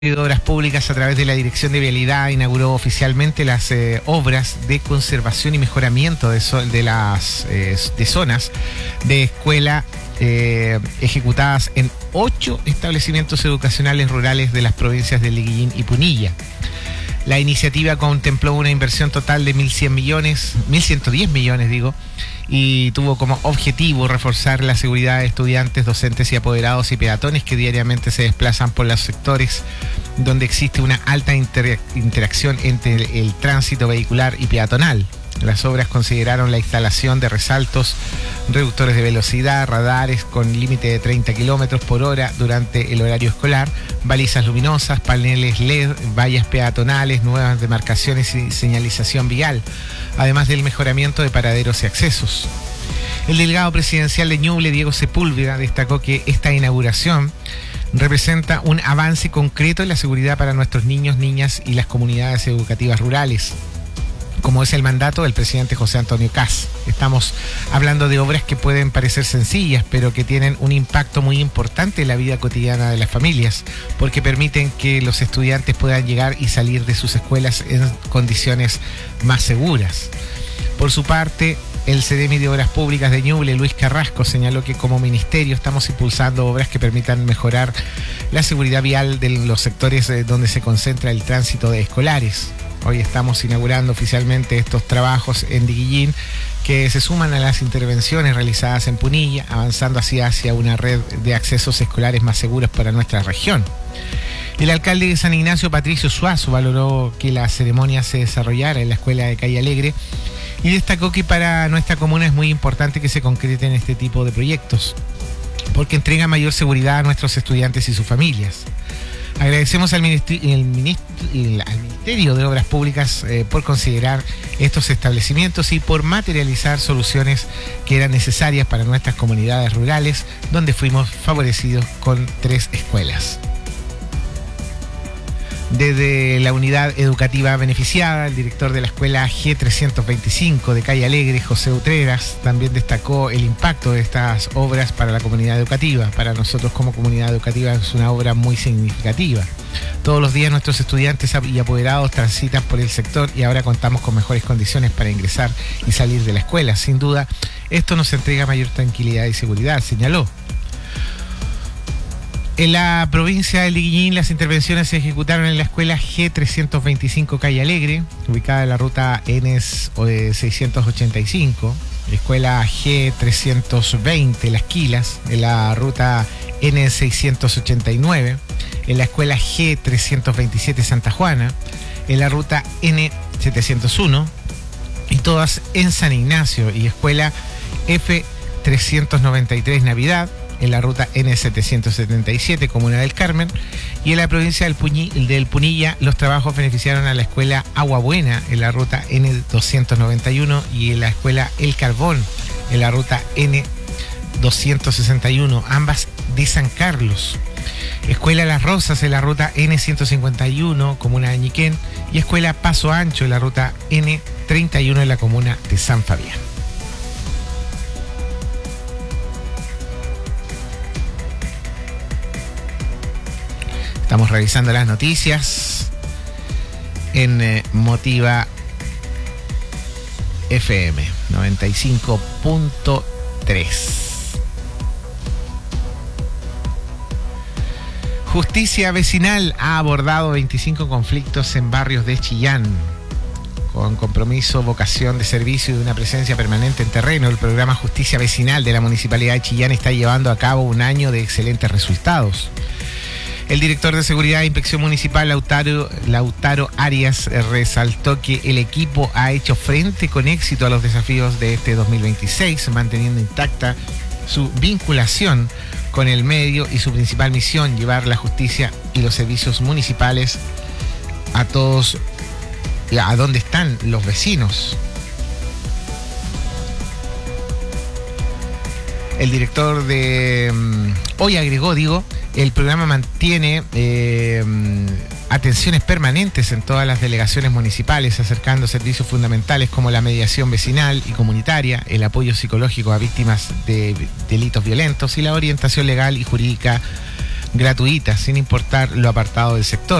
de Obras Públicas, a través de la Dirección de Vialidad, inauguró oficialmente las obras de conservación y mejoramiento de zonas de escuela ejecutadas en 8 establecimientos educacionales rurales de las provincias de Leguillín y Punilla. La iniciativa contempló una inversión total de 1.110 millones, y tuvo como objetivo reforzar la seguridad de estudiantes, docentes y apoderados y peatones que diariamente se desplazan por los sectores donde existe una alta interacción entre el tránsito vehicular y peatonal. Las obras consideraron la instalación de resaltos, reductores de velocidad, radares con límite de 30 kilómetros por hora durante el horario escolar, balizas luminosas, paneles LED, vallas peatonales, nuevas demarcaciones y señalización vial, además del mejoramiento de paraderos y accesos. El delegado presidencial de Ñuble, Diego Sepúlveda, destacó que esta inauguración representa un avance concreto en la seguridad para nuestros niños, niñas y las comunidades educativas rurales, como es el mandato del presidente José Antonio Kast. Estamos hablando de obras que pueden parecer sencillas, pero que tienen un impacto muy importante en la vida cotidiana de las familias, porque permiten que los estudiantes puedan llegar y salir de sus escuelas en condiciones más seguras. Por su parte, el CDM de Obras Públicas de Ñuble, Luis Carrasco, señaló que como ministerio estamos impulsando obras que permitan mejorar la seguridad vial de los sectores donde se concentra el tránsito de escolares. Hoy estamos inaugurando oficialmente estos trabajos en Leguillín, que se suman a las intervenciones realizadas en Punilla, avanzando así hacia una red de accesos escolares más seguros para nuestra región. El alcalde de San Ignacio, Patricio Suazo, valoró que la ceremonia se desarrollara en la escuela de Calle Alegre y destacó que para nuestra comuna es muy importante que se concreten este tipo de proyectos, porque entrega mayor seguridad a nuestros estudiantes y sus familias. Agradecemos al Ministerio de Obras Públicas por considerar estos establecimientos y por materializar soluciones que eran necesarias para nuestras comunidades rurales, donde fuimos favorecidos con 3 escuelas. Desde la unidad educativa beneficiada, el director de la escuela G325 de Calle Alegre, José Utreras, también destacó el impacto de estas obras para la comunidad educativa. Para nosotros como comunidad educativa es una obra muy significativa. Todos los días nuestros estudiantes y apoderados transitan por el sector y ahora contamos con mejores condiciones para ingresar y salir de la escuela. Sin duda, esto nos entrega mayor tranquilidad y seguridad, señaló. En la provincia de Leguillín, las intervenciones se ejecutaron en la escuela G325 Calle Alegre, ubicada en la ruta N685, escuela G320 Las Quilas, en la ruta N689, en la escuela G327 Santa Juana, en la ruta N701, y todas en San Ignacio, y escuela F393 Navidad, en la ruta N777, Comuna del Carmen, y en la provincia del Punilla, los trabajos beneficiaron a la escuela Agua Buena, en la ruta N291, y en la escuela El Carbón, en la ruta N261, ambas de San Carlos. Escuela Las Rosas, en la ruta N151, Comuna de Ñiquén, y escuela Paso Ancho, en la ruta N31, en la comuna de San Fabián. Estamos revisando las noticias en Motiva FM 95.3. Justicia Vecinal ha abordado 25 conflictos en barrios de Chillán. Con compromiso, vocación de servicio y una presencia permanente en terreno, el programa Justicia Vecinal de la Municipalidad de Chillán está llevando a cabo un año de excelentes resultados. El director de Seguridad e Inspección Municipal, Lautaro Arias, resaltó que el equipo ha hecho frente con éxito a los desafíos de este 2026, manteniendo intacta su vinculación con el medio y su principal misión, llevar la justicia y los servicios municipales a todos, a donde están los vecinos. El director hoy agregó, el programa mantiene atenciones permanentes en todas las delegaciones municipales, acercando servicios fundamentales como la mediación vecinal y comunitaria, el apoyo psicológico a víctimas de delitos violentos y la orientación legal y jurídica gratuitas, sin importar lo apartado del sector.